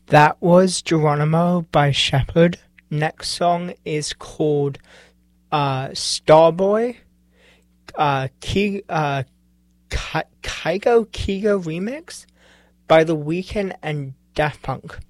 That was Geronimo by Shepherd. Next song is called Starboy, Kygo Kigo Remix by The Weeknd and Daft Punk.